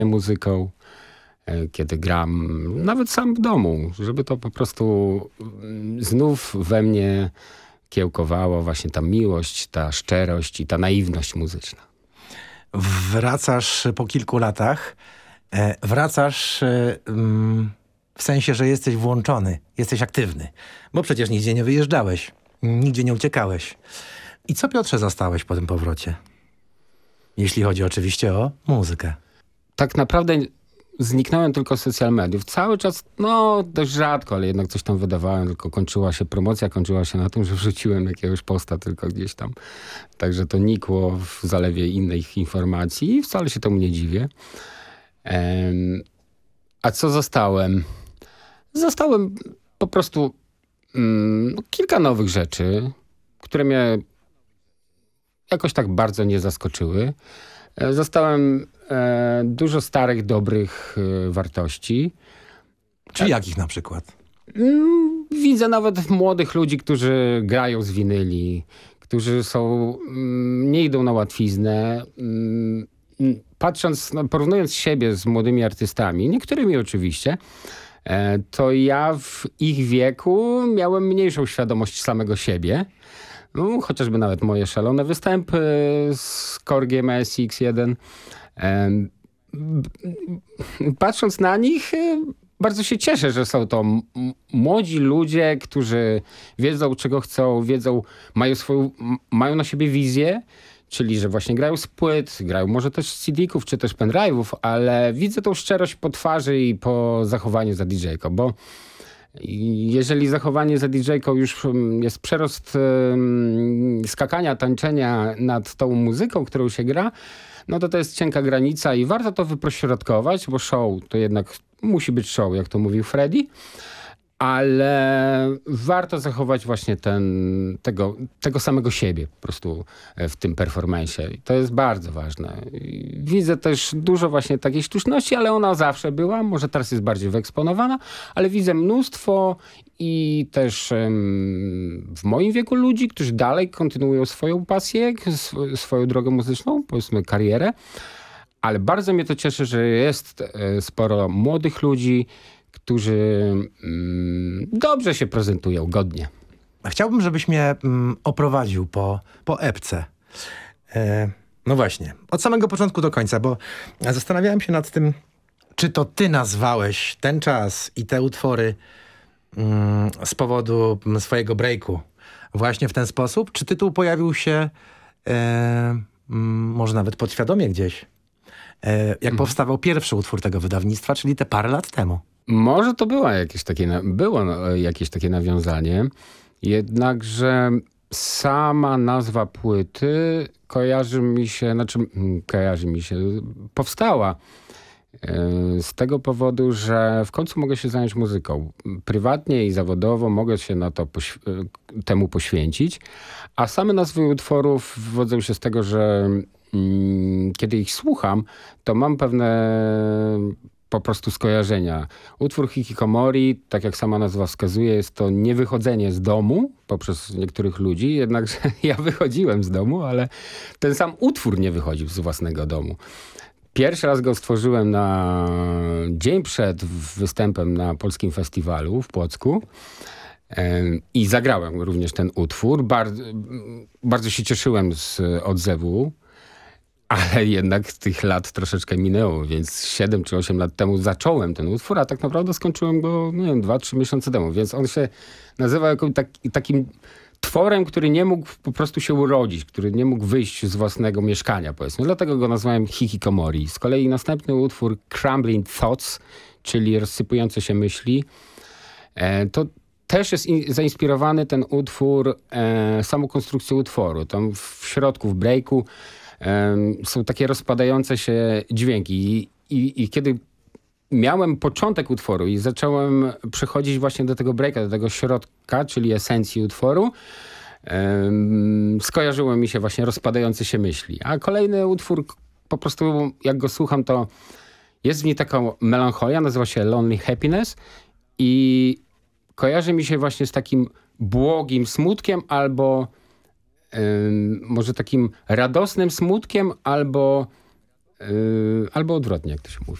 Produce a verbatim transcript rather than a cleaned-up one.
muzyką, kiedy gram nawet sam w domu, żeby to po prostu znów we mnie kiełkowało właśnie ta miłość, ta szczerość i ta naiwność muzyczna. Wracasz po kilku latach, wracasz w sensie, że jesteś włączony, jesteś aktywny, bo przecież nigdzie nie wyjeżdżałeś, nigdzie nie uciekałeś. I co, Piotrze, zastałeś po tym powrocie? Jeśli chodzi oczywiście o muzykę. Tak naprawdę zniknąłem tylko z social mediów. Cały czas, no dość rzadko, ale jednak coś tam wydawałem, tylko kończyła się promocja, kończyła się na tym, że wrzuciłem jakiegoś posta tylko gdzieś tam. Także to nikło w zalewie innych informacji i wcale się temu nie dziwię. Um, a co zostałem? Zostałem po prostu um, kilka nowych rzeczy, które mnie jakoś tak bardzo nie zaskoczyły. Zostałem e, dużo starych, dobrych e, wartości. Czy jakich na przykład? Mm, widzę nawet młodych ludzi, którzy grają z winyli, którzy są, mm, nie idą na łatwiznę. Mm, patrząc, no, porównując siebie z młodymi artystami, niektórymi oczywiście, e, to ja w ich wieku miałem mniejszą świadomość samego siebie. No, chociażby nawet moje szalone występy z Korgiem S X jeden. Patrząc na nich, bardzo się cieszę, że są to młodzi ludzie, którzy wiedzą, czego chcą, wiedzą, mają swoją, mają na siebie wizję, czyli że właśnie grają z płyt, grają może też z C D-ków czy też pendrive'ów, ale widzę tą szczerość po twarzy i po zachowaniu za D J-ką, bo jeżeli zachowanie za D J-ką już jest przerost um, skakania, tańczenia nad tą muzyką, którą się gra, no to to jest cienka granica i warto to wypośrodkować, bo show to jednak musi być show, jak to mówił Freddy, ale warto zachować właśnie ten, tego, tego samego siebie po prostu w tym performance'ie. I to jest bardzo ważne. I widzę też dużo właśnie takiej sztuczności, ale ona zawsze była. Może teraz jest bardziej wyeksponowana, ale widzę mnóstwo i też um, w moim wieku ludzi, którzy dalej kontynuują swoją pasję, sw- swoją drogę muzyczną, powiedzmy karierę. Ale bardzo mnie to cieszy, że jest e, sporo młodych ludzi, którzy mm, dobrze się prezentują, godnie. Chciałbym, żebyś mnie mm, oprowadził po, po epce. E, no właśnie, od samego początku do końca, bo zastanawiałem się nad tym, czy to ty nazwałeś ten czas i te utwory mm, z powodu swojego breaku właśnie w ten sposób, czy tytuł pojawił się e, mm, może nawet podświadomie gdzieś, e, jak mhm. powstawał pierwszy utwór tego wydawnictwa, czyli te parę lat temu. Może to było jakieś takie, było jakieś takie nawiązanie, jednakże sama nazwa płyty kojarzy mi się, znaczy kojarzy mi się, powstała z tego powodu, że w końcu mogę się zająć muzyką. Prywatnie i zawodowo mogę się na to pośw- temu poświęcić, a same nazwy utworów wywodzą się z tego, że mm, kiedy ich słucham, to mam pewne po prostu skojarzenia. Utwór Hikikomori, tak jak sama nazwa wskazuje, jest to niewychodzenie z domu poprzez niektórych ludzi, jednakże ja wychodziłem z domu, ale ten sam utwór nie wychodził z własnego domu. Pierwszy raz go stworzyłem na dzień przed występem na polskim festiwalu w Płocku i zagrałem również ten utwór. Bardzo, bardzo się cieszyłem z odzewu, ale jednak tych lat troszeczkę minęło, więc siedem czy osiem lat temu zacząłem ten utwór, a tak naprawdę skończyłem go, nie wiem, dwa trzy miesiące temu, więc on się nazywa jako tak, takim tworem, który nie mógł po prostu się urodzić, który nie mógł wyjść z własnego mieszkania, powiedzmy. Dlatego go nazwałem Hikikomori. Z kolei następny utwór Crumbling Thoughts, czyli rozsypujące się myśli, to też jest in, zainspirowany ten utwór e, samą konstrukcją utworu. Tam w środku, w breaku e, są takie rozpadające się dźwięki i, i, i kiedy miałem początek utworu i zacząłem przechodzić właśnie do tego breaka, do tego środka, czyli esencji utworu, um, skojarzyło mi się właśnie rozpadające się myśli. A kolejny utwór, po prostu jak go słucham, to jest w niej taka melancholia, nazywa się Lonely Happiness i kojarzy mi się właśnie z takim błogim smutkiem albo um, może takim radosnym smutkiem albo Yy, albo odwrotnie, jak to się mówi.